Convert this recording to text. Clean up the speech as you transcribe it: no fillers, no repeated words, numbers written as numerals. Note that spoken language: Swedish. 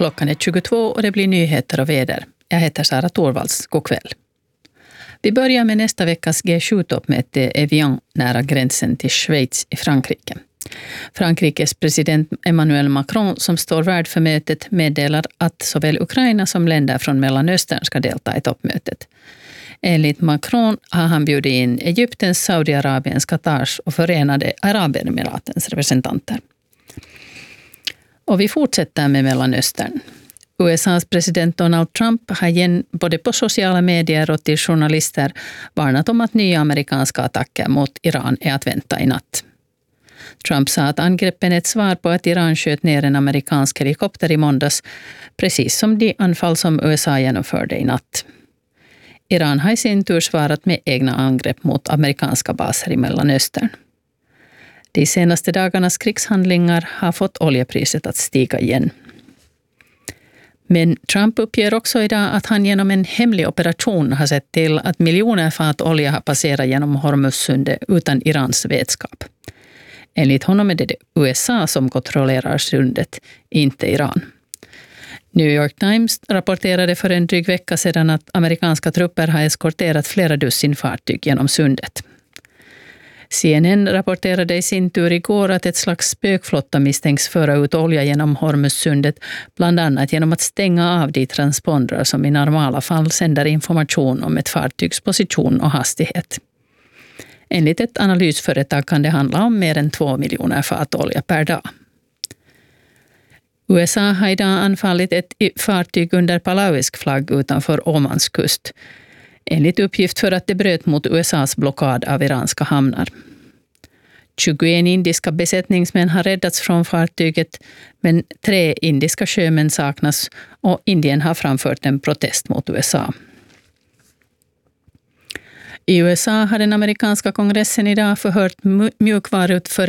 Klockan är 22 och det blir nyheter och väder. Jag heter Sara Torvalds. God kväll. Vi börjar med nästa veckas G7-toppmöte i Evian nära gränsen till Schweiz i Frankrike. Frankrikes president Emmanuel Macron, som står värd för mötet, meddelar att såväl Ukraina som länder från Mellanöstern ska delta i toppmötet. Enligt Macron har han bjudit in Egyptens, Saudiarabiens, Katars och Förenade Arabemiratens representanter. Och vi fortsätter med Mellanöstern. USAs president Donald Trump har igen både på sociala medier och till journalister varnat om att nya amerikanska attacker mot Iran är att vänta i natt. Trump sa att angreppen är ett svar på att Iran sköt ner en amerikansk helikopter i måndags, precis som de anfall som USA genomförde i natt. Iran har i sin tur svarat med egna angrepp mot amerikanska baser i Mellanöstern. De senaste dagarnas krigshandlingar har fått oljepriset att stiga igen. Men Trump uppger också idag att han genom en hemlig operation har sett till att miljoner fat olja har passerat genom Hormuzsundet utan Irans vetskap. Enligt honom är det USA som kontrollerar sundet, inte Iran. New York Times rapporterade för en dryg vecka sedan att amerikanska trupper har eskorterat flera dussin fartyg genom sundet. CNN rapporterade i sin tur igår att ett slags spökflotta misstänks föra ut olja genom Hormuzsundet, bland annat genom att stänga av de transpondrar som i normala fall sänder information om ett fartygs position och hastighet. Enligt ett analysföretag kan det handla om mer än 2 miljoner fat olja per dag. USA har idag anfallit ett fartyg under palauisk flagg utanför Omans kust, enligt uppgift för att det bröt mot USAs blockad av iranska hamnar. 21 indiska besättningsmän har räddats från fartyget, men 3 indiska sjömän saknas och Indien har framfört en protest mot USA. I USA har den amerikanska kongressen idag förhört mjukvaruföretag